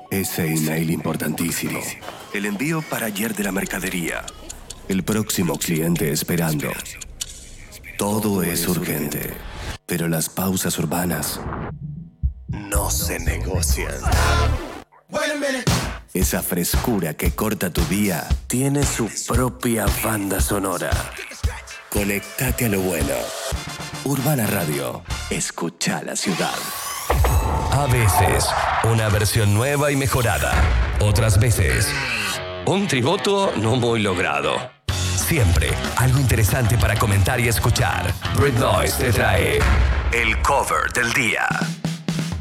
Ese email importantísimo. El envío para ayer de la mercadería. El próximo cliente esperando. Todo es urgente, pero las pausas urbanas no se negocian. Esa frescura que corta tu día tiene su propia banda sonora. Conectate a lo bueno. Urbana Radio. Escucha la ciudad. A veces, una versión nueva y mejorada. Otras veces, un tributo no muy logrado. Siempre algo interesante para comentar y escuchar. Red Noise te trae el cover del día.